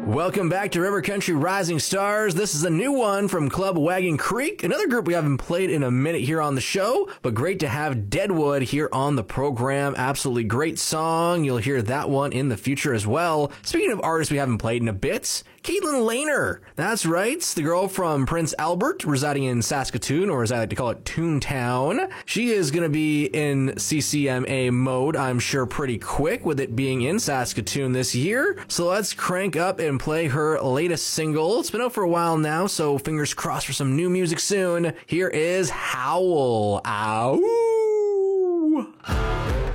Welcome back to River Country Rising Stars. This is a new one from Club Wagon Creek, another group we haven't played in a minute here on the show, but great to have Deadwood here on the program. Absolutely great song. You'll hear that one in the future as well. Speaking of artists we haven't played in a bit, Caitlin Lehner. That's right, the girl from Prince Albert, residing in Saskatoon, or as I like to call it, Toontown. She is going to be in CCMA mode, I'm sure, pretty quick, with it being in Saskatoon this year. So let's crank up and play her latest single. It's been out for a while now, so fingers crossed for some new music soon. Here is Howl. Ow!